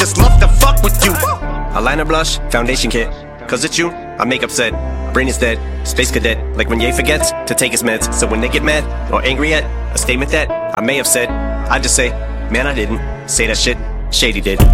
just love to fuck with you. Eyeliner, blush, foundation kit. Cause it's you, I make upset. Brain is dead, space cadet. Like when Ye forgets to take his meds. So when they get mad or angry at a statement that I may have said, I just say, man, I didn't say that shit. Shady did.